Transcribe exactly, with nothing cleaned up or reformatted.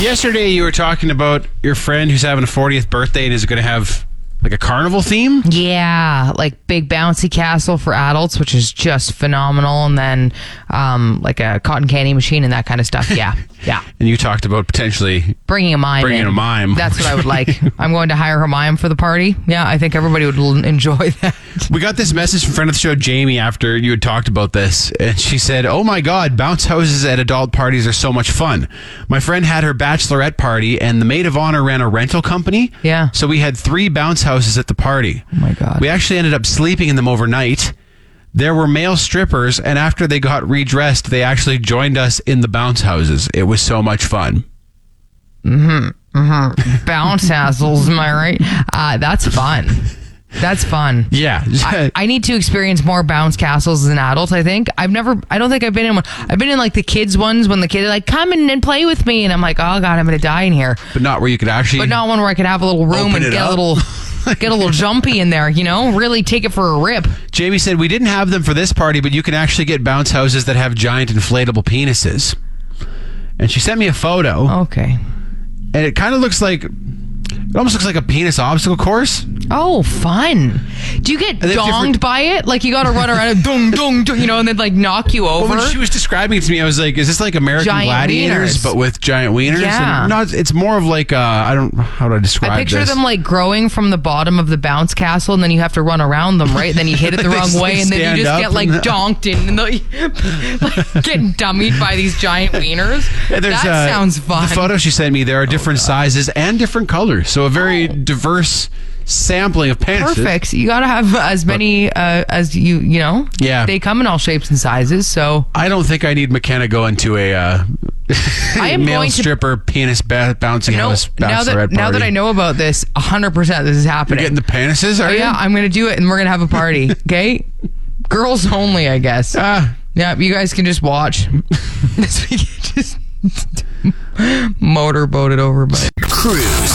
Yesterday you were talking about your friend who's having a fortieth birthday and is going to have like a carnival theme? Yeah, like big bouncy castle for adults, which is just phenomenal. And then um, like a cotton candy machine and that kind of stuff. Yeah, yeah. And you talked about potentially bringing a mime bringing in. a mime. That's what I would like. I'm going to hire a mime for the party. Yeah, I think everybody would l- enjoy that. We got this message from friend of the show, Jamie, after you had talked about this. And she said, oh my God, bounce houses at adult parties are so much fun. My friend had her bachelorette party and the maid of honor ran a rental company. Yeah. So we had three bounce houses at the party. Oh my God. We actually ended up sleeping in them overnight. There were male strippers, and after they got redressed, they actually joined us in the bounce houses. It was so much fun. Mm-hmm. Mm-hmm. Bounce houses, am I right? Uh, that's fun. That's fun. Yeah. I, I need to experience more bounce castles as an adult, I think. I've never, I don't think I've been in one. I've been in like the kids ones when the kids are like, come in and play with me. And I'm like, oh God, I'm going to die in here. But not where you could actually... But not one where I could have a little room Open and it get up. a little... Get a little jumpy in there, you know? Really take it for a rip. Jamie said, we didn't have them for this party, but you can actually get bounce houses that have giant inflatable penises. And she sent me a photo. Okay. And it kind of looks like... It almost looks like a penis obstacle course. Oh, fun. Do you get they have donged different- by it? Like you got to run around and dung, dung, dung, you know, and then like knock you over? Well, when she was describing it to me, I was like, is this like American Giant Gladiators, wieners. but with giant wieners? Yeah. And not, it's more of like, uh, I don't, how do I describe I picture this? them like growing from the bottom of the bounce castle, and then you have to run around them, right? And then you hit it the They wrong way, and then stand you just up get like and- donked in, and the, like getting dummied by these giant wieners. And there's, That uh, sounds fun. The photo she sent me, there are different sizes and different colors. So a very diverse sampling of penises. Perfect. You gotta have as many uh, as you you know. Yeah. They come in all shapes and sizes. So I don't think I need McKenna going to a uh, I am male going to- penis penis ba- bouncy no, house now that bachelorette now that party. I know about this, a hundred percent this is You're happening. getting the penises, are Oh, you? yeah, I'm gonna do it, and we're gonna have a party. Okay, girls only, I guess. Ah. Yeah, you guys can just watch. This week, just motorboat it over, but Cruise.